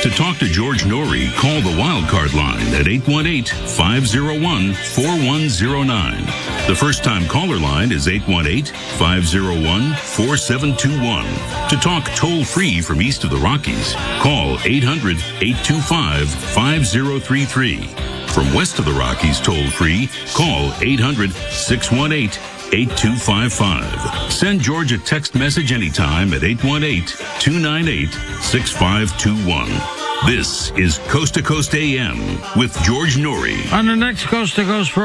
To talk to George Norrie, call the Wildcard line at 818-501-4109. The first-time caller line is 818-501-4721. To talk toll-free from east of the Rockies, call 800-825-5033. From west of the Rockies toll-free, call 800-618-8255. Send George a text message anytime at 818-298-6521. This is Coast to Coast AM with George Norrie. On the next Coast to Coast